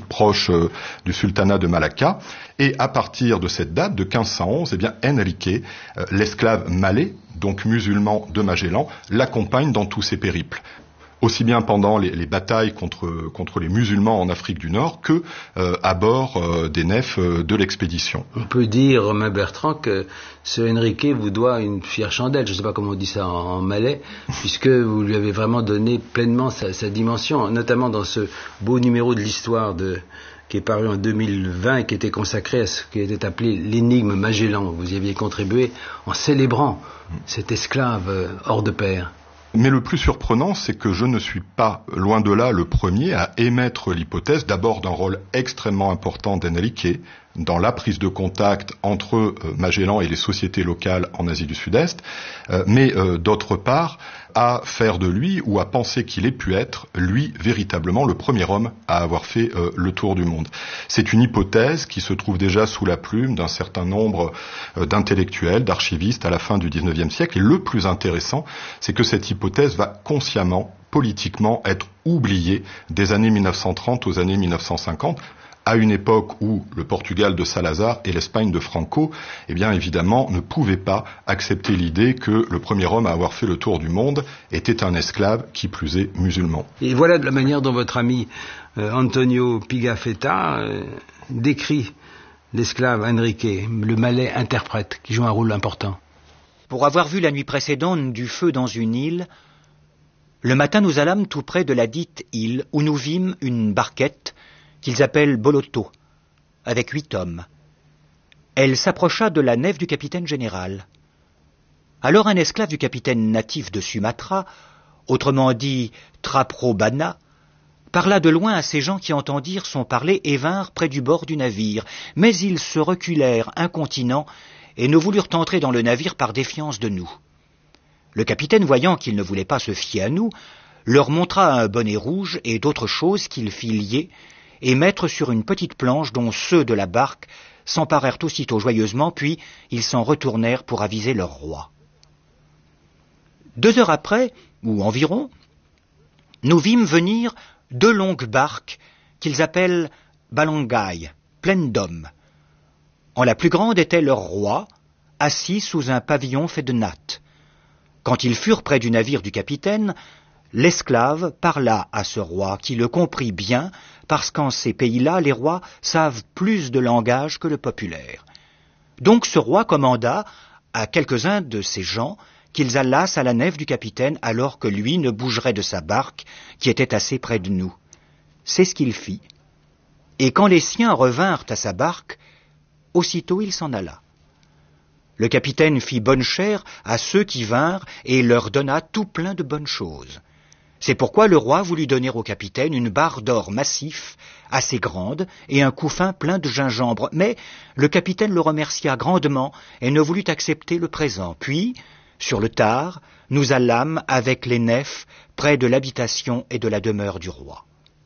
proche du sultanat de Malacca. Et à partir de cette date, de 1511, Enrique, l'esclave malais, donc musulman de Magellan, l'accompagne dans tous ses périples. Aussi bien pendant les batailles contre les musulmans en Afrique du Nord que à bord des nefs de l'expédition. On peut dire, Romain Bertrand, que ce Enrique vous doit une fière chandelle, je ne sais pas comment on dit ça en malais, puisque vous lui avez vraiment donné pleinement sa dimension, notamment dans ce beau numéro de l'histoire qui est paru en 2020 et qui était consacré à ce qui était appelé l'énigme Magellan. Vous y aviez contribué en célébrant cet esclave hors de pair. Mais le plus surprenant, c'est que je ne suis pas, loin de là, le premier à émettre l'hypothèse d'abord d'un rôle extrêmement important d'Enrique dans la prise de contact entre Magellan et les sociétés locales en Asie du Sud-Est, mais d'autre part, à faire de lui ou à penser qu'il ait pu être, lui, véritablement le premier homme à avoir fait le tour du monde. C'est une hypothèse qui se trouve déjà sous la plume d'un certain nombre d'intellectuels, d'archivistes à la fin du XIXe siècle. Et le plus intéressant, c'est que cette hypothèse va consciemment, politiquement, être oubliée des années 1930 aux années 1950, à une époque où le Portugal de Salazar et l'Espagne de Franco, évidemment, ne pouvaient pas accepter l'idée que le premier homme à avoir fait le tour du monde était un esclave, qui plus est musulman. Et voilà de la manière dont votre ami Antonio Pigafetta décrit l'esclave Enrique, le malais interprète, qui joue un rôle important. Pour avoir vu la nuit précédente du feu dans une île, le matin nous allâmes tout près de la dite île, où nous vîmes une barquette qu'ils appellent Boloto, avec 8 hommes. Elle s'approcha de la nef du capitaine général. Alors un esclave du capitaine natif de Sumatra, autrement dit Traprobana, parla de loin à ces gens qui entendirent son parler et vinrent près du bord du navire, mais ils se reculèrent incontinents et ne voulurent entrer dans le navire par défiance de nous. Le capitaine, voyant qu'ils ne voulaient pas se fier à nous, leur montra un bonnet rouge et d'autres choses qu'il fit lier et mettre sur une petite planche dont ceux de la barque s'emparèrent aussitôt joyeusement, puis ils s'en retournèrent pour aviser leur roi. 2 heures après, ou environ, nous vîmes venir 2 longues barques qu'ils appellent Balongai, pleines d'hommes. En la plus grande était leur roi, assis sous un pavillon fait de nattes. Quand ils furent près du navire du capitaine, l'esclave parla à ce roi, qui le comprit bien, parce qu'en ces pays-là, les rois savent plus de langage que le populaire. Donc ce roi commanda à quelques-uns de ces gens qu'ils allassent à la nef du capitaine alors que lui ne bougerait de sa barque, qui était assez près de nous. C'est ce qu'il fit. Et quand les siens revinrent à sa barque, aussitôt il s'en alla. Le capitaine fit bonne chère à ceux qui vinrent et leur donna tout plein de bonnes choses. C'est pourquoi le roi voulut donner au capitaine une barre d'or massif, assez grande, et un couffin plein de gingembre, mais le capitaine le remercia grandement et ne voulut accepter le présent. Puis, sur le tard, nous allâmes avec les nefs près de l'habitation et de la demeure du roi.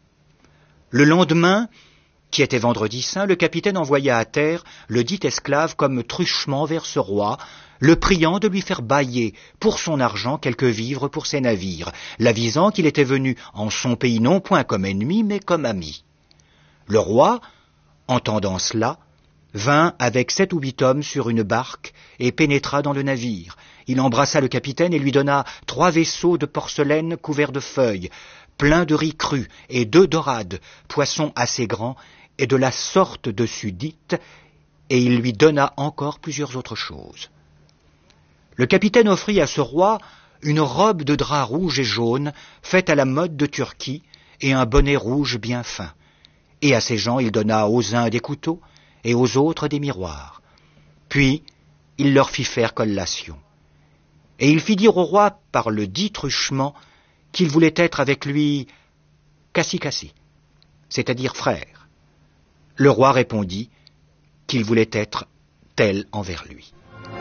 Le lendemain, qui était vendredi saint, le capitaine envoya à terre le dit esclave comme truchement vers ce roi, le priant de lui faire bailler pour son argent quelques vivres pour ses navires, l'avisant qu'il était venu en son pays non point comme ennemi, mais comme ami. Le roi, entendant cela, vint avec 7 ou 8 hommes sur une barque et pénétra dans le navire. Il embrassa le capitaine et lui donna 3 vaisseaux de porcelaine couverts de feuilles, pleins de riz cru et 2 dorades, poissons assez grands, et de la sorte dessus dite, et il lui donna encore plusieurs autres choses. Le capitaine offrit à ce roi une robe de drap rouge et jaune, faite à la mode de Turquie, et un bonnet rouge bien fin. Et à ces gens il donna aux uns des couteaux, et aux autres des miroirs. Puis il leur fit faire collation. Et il fit dire au roi par le dit truchement qu'il voulait être avec lui cassi-cassi, c'est-à-dire frère. Le roi répondit qu'il voulait être tel envers lui.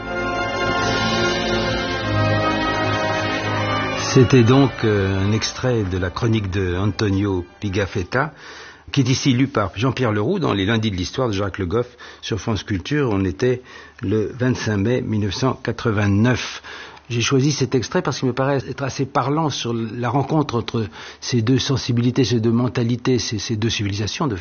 C'était donc un extrait de la chronique de Antonio Pigafetta, qui est ici lu par Jean-Pierre Leroux dans les lundis de l'histoire de Jacques Le Goff sur France Culture. On était le 25 mai 1989. J'ai choisi cet extrait parce qu'il me paraît être assez parlant sur la rencontre entre ces 2 sensibilités, ces 2 mentalités, ces 2 civilisations de